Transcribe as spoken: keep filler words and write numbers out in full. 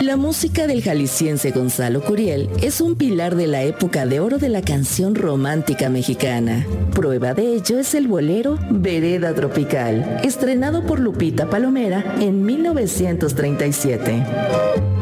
La música del jalisciense Gonzalo Curiel es un pilar de la época de oro de la canción romántica mexicana. Prueba de ello es el bolero Vereda Tropical, estrenado por Lupita Palomera en mil novecientos treinta y siete.